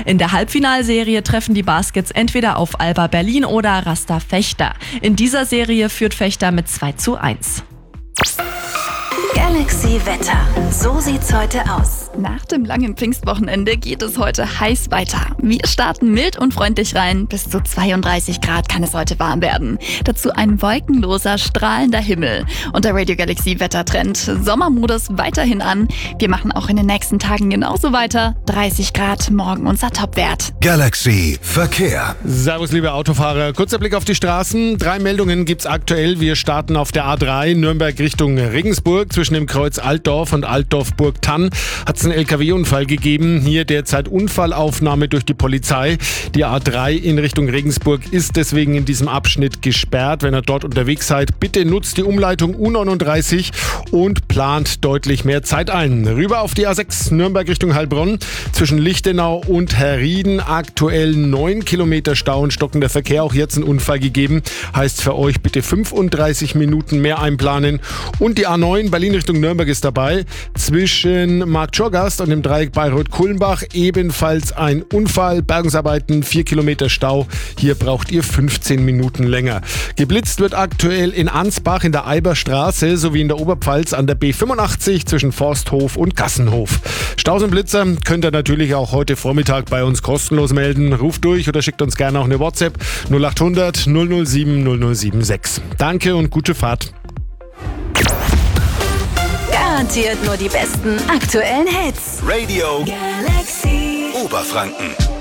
In der Halbfinalserie treffen die Baskets entweder auf Alba Berlin oder Rasta Vechta. In dieser Serie führt Vechta mit 2:1. Galaxy Wetter. So sieht's heute aus. Nach dem langen Pfingstwochenende geht es heute heiß weiter. Wir starten mild und freundlich rein. Bis zu 32 Grad kann es heute warm werden. Dazu ein wolkenloser, strahlender Himmel. Und der Radio Galaxy Wettertrend. Sommermodus weiterhin an. Wir machen auch in den nächsten Tagen genauso weiter. 30 Grad, morgen unser Topwert. Galaxy Verkehr. Servus, liebe Autofahrer. Kurzer Blick auf die Straßen. 3 Meldungen gibt's aktuell. Wir starten auf der A3 Nürnberg Richtung Regensburg. Zwischen dem Kreuz Altdorf und Altdorf-Burgtann hat es einen LKW-Unfall gegeben. Hier derzeit Unfallaufnahme durch die Polizei. Die A3 in Richtung Regensburg ist deswegen in diesem Abschnitt gesperrt. Wenn ihr dort unterwegs seid, bitte nutzt die Umleitung U39 und plant deutlich mehr Zeit ein. Rüber auf die A6 Nürnberg Richtung Heilbronn. Zwischen Lichtenau und Herrieden aktuell 9 Kilometer Stau und stockender Verkehr. Auch jetzt ein Unfall gegeben. Heißt für euch bitte 35 Minuten mehr einplanen. Und die A9 Berlin Richtung Nürnberg ist dabei. Zwischen Marktschorgast und dem Dreieck Bayreuth-Kulmbach ebenfalls ein Unfall. Bergungsarbeiten, 4 Kilometer Stau. Hier braucht ihr 15 Minuten länger. Geblitzt wird aktuell in Ansbach in der Eiberstraße sowie in der Oberpfalz an der B85 zwischen Forsthof und Gassenhof. Staus und Blitzer könnt ihr natürlich auch heute Vormittag bei uns kostenlos melden. Ruft durch oder schickt uns gerne auch eine WhatsApp 0800 007 007 6. Danke und gute Fahrt. Garantiert nur die besten aktuellen Hits. Radio Galaxy Oberfranken.